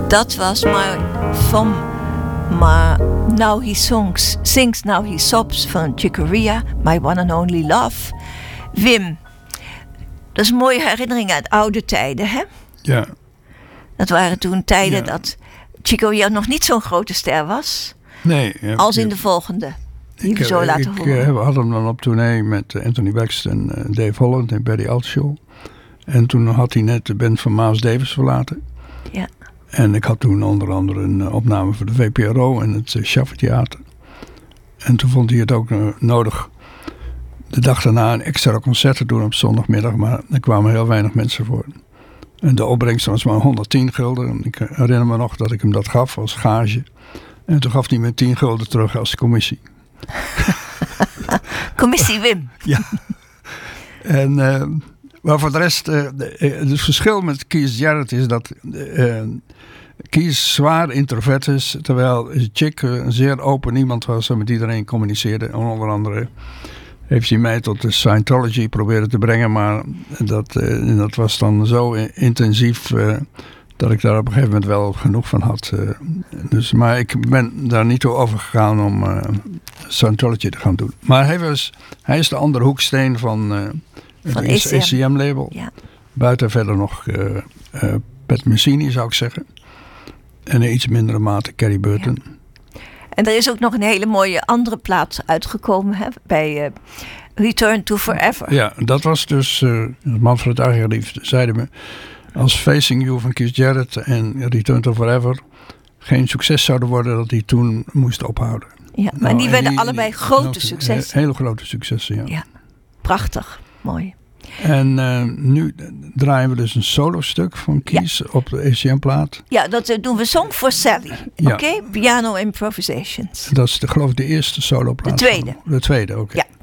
Dat was maar Now He Sings Now He Sobs van Chick Corea, My One and Only Love. Wim, dat is een mooie herinnering uit oude tijden, hè? Ja. Dat waren toen tijden dat Chick Corea nog niet zo'n grote ster was. Nee. Als in de volgende, die we zo laten horen. We hadden hem dan op tournee met Anthony Braxton, Dave Holland en Barry Altschul. En toen had hij net de band van Miles Davis verlaten. Ja. En ik had toen onder andere een opname voor de VPRO en het Schaffer Theater. En toen vond hij het ook nodig de dag daarna een extra concert te doen op zondagmiddag. Maar er kwamen heel weinig mensen voor. En de opbrengst was maar 110 gulden. En ik herinner me nog dat ik hem dat gaf als gage. En toen gaf hij me 10 gulden terug als commissie. Commissie Wim. Ja. En, maar voor de rest, het verschil met Keith Jarrett is dat Keith zwaar introvert is. Terwijl Chick een zeer open iemand was en met iedereen communiceerde. En onder andere heeft hij mij tot de Scientology proberen te brengen. Maar dat was dan zo intensief dat ik daar op een gegeven moment wel genoeg van had. Maar ik ben daar niet toe overgegaan om Scientology te gaan doen. Maar hij is de andere hoeksteen van het ACM-label. Ja. Buiten verder nog Pat Messini, zou ik zeggen. En in iets mindere mate Carrie Burton. Ja. En er is ook nog een hele mooie andere plaat uitgekomen, hè, bij Return to Forever. Ja, dat was dus Manfred Argerlief zeide me, als Facing You van Keith Jarrett en Return to Forever geen succes zouden worden, dat hij toen moest ophouden. Ja, maar die werden allebei grote successen. Hele grote successen, ja. Ja, prachtig, mooi. En nu draaien we dus een solo-stuk van Keith op de ACM-plaat. Ja, dat doen we Song for Sally. Ja. Oké? Piano Improvisations. Dat is geloof ik de eerste solo-plaat. De tweede. De tweede, oké. Ja.